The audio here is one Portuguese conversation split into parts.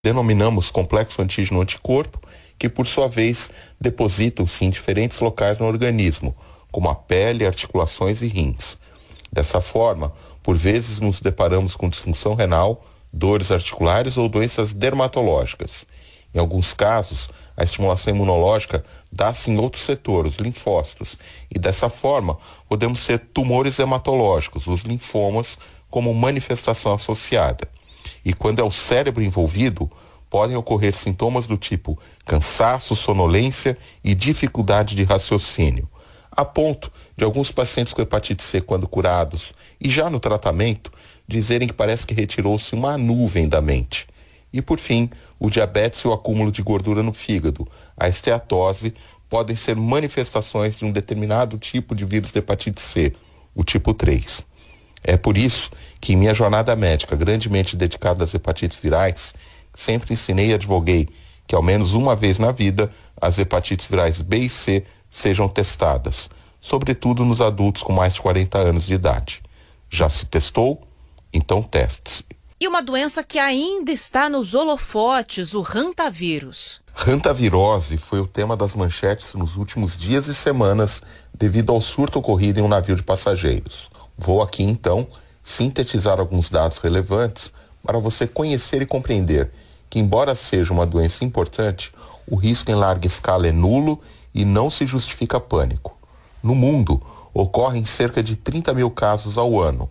denominamos complexo antígeno-anticorpo, que por sua vez depositam-se em diferentes locais no organismo, como a pele, articulações e rins. Dessa forma, por vezes nos deparamos com disfunção renal, dores articulares ou doenças dermatológicas. Em alguns casos, a estimulação imunológica dá-se em outro setor, os linfócitos, e dessa forma podemos ter tumores hematológicos, os linfomas, como manifestação associada. E quando é o cérebro envolvido, podem ocorrer sintomas do tipo cansaço, sonolência e dificuldade de raciocínio, a ponto de alguns pacientes com hepatite C, quando curados e já no tratamento, dizerem que parece que retirou-se uma nuvem da mente. E por fim, o diabetes e o acúmulo de gordura no fígado, a esteatose, podem ser manifestações de um determinado tipo de vírus de hepatite C, o tipo 3. É por isso que em minha jornada médica, grandemente dedicada às hepatites virais, sempre ensinei e advoguei que ao menos uma vez na vida as hepatites virais B e C sejam testadas, sobretudo nos adultos com mais de 40 anos de idade. Já se testou? Então teste-se. E uma doença que ainda está nos holofotes, o hantavírus. Hantavirose foi o tema das manchetes nos últimos dias e semanas devido ao surto ocorrido em um navio de passageiros. Vou aqui então sintetizar alguns dados relevantes para você conhecer e compreender que, embora seja uma doença importante, o risco em larga escala é nulo e não se justifica pânico. No mundo, ocorrem cerca de 30 mil casos ao ano,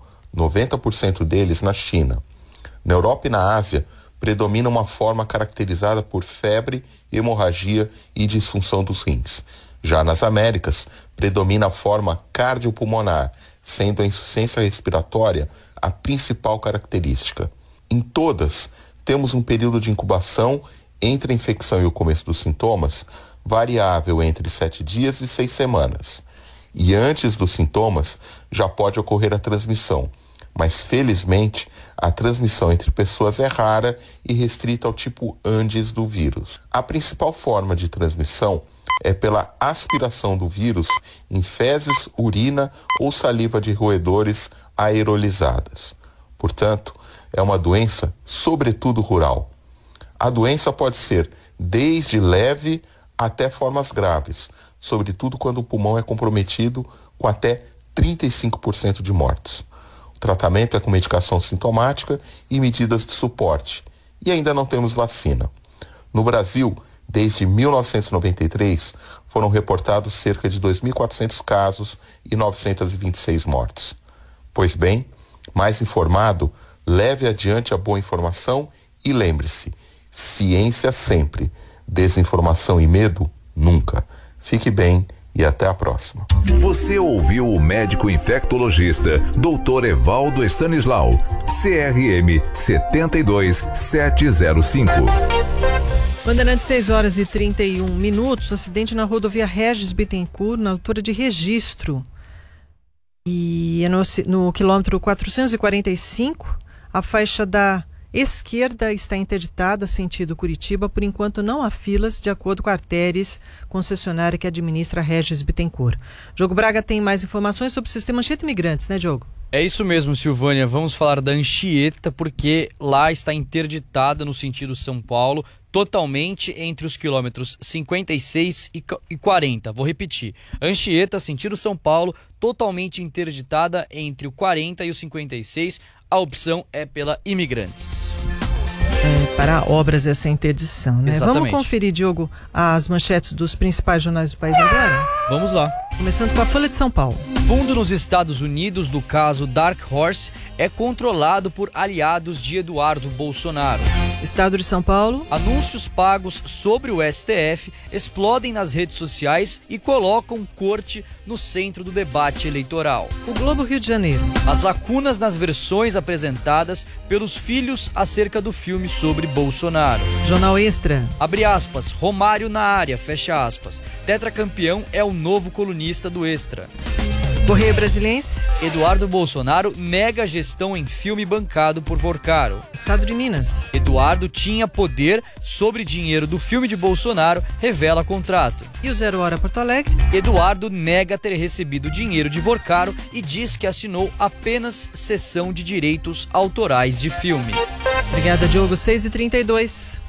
90% deles na China. Na Europa e na Ásia, predomina uma forma caracterizada por febre, hemorragia e disfunção dos rins. Já nas Américas, predomina a forma cardiopulmonar, sendo a insuficiência respiratória a principal característica. Em todas, temos um período de incubação entre a infecção e o começo dos sintomas, variável entre 7 dias e 6 semanas. E antes dos sintomas, já pode ocorrer a transmissão. Mas, felizmente, a transmissão entre pessoas é rara e restrita ao tipo Andes do vírus. A principal forma de transmissão é pela aspiração do vírus em fezes, urina ou saliva de roedores aerolizadas. Portanto, é uma doença, sobretudo rural. A doença pode ser desde leve até formas graves, sobretudo quando o pulmão é comprometido, com até 35% de mortes. O tratamento é com medicação sintomática e medidas de suporte. E ainda não temos vacina. No Brasil, desde 1993, foram reportados cerca de 2.400 casos e 926 mortes. Pois bem, mais informado, leve adiante a boa informação e lembre-se, ciência sempre, desinformação e medo nunca. Fique bem e até a próxima. Você ouviu o médico infectologista Dr. Evaldo Stanislau, CRM 72705. Bandeirantes, 6h31, acidente na rodovia Regis Bittencourt, na altura de Registro. E é no quilômetro 445, a faixa da esquerda está interditada, sentido Curitiba. Por enquanto não há filas, de acordo com a Arteres, concessionária que administra a Regis Bittencourt. Diogo Braga tem mais informações sobre o sistema Anchieta Imigrantes, né, Diogo? É isso mesmo, Silvânia. Vamos falar da Anchieta, porque lá está interditada no sentido São Paulo, totalmente entre os quilômetros 56 e 40. Vou repetir. Anchieta, sentido São Paulo, totalmente interditada entre o 40 e o 56. A opção é pela Imigrantes. Para obras essa interdição, né? Exatamente. Vamos conferir, Diogo, as manchetes dos principais jornais do país agora? Vamos lá. Começando com a Folha de São Paulo. Fundo nos Estados Unidos do caso Dark Horse é controlado por aliados de Eduardo Bolsonaro. Estado de São Paulo. Anúncios pagos sobre o STF explodem nas redes sociais e colocam corte no centro do debate eleitoral. O Globo, Rio de Janeiro. As lacunas nas versões apresentadas pelos filhos acerca do filme sobre Bolsonaro. Jornal Extra. Abre aspas, Romário na área, fecha aspas. Tetracampeão é o novo colunista do Extra. Correio Brasiliense. Eduardo Bolsonaro nega gestão em filme bancado por Vorcaro. Estado de Minas. Eduardo tinha poder sobre dinheiro do filme de Bolsonaro, revela contrato. E o 0 Hora Porto Alegre. Eduardo nega ter recebido dinheiro de Vorcaro e diz que assinou apenas cessão de direitos autorais de filme. Obrigada, Diogo. 6h32.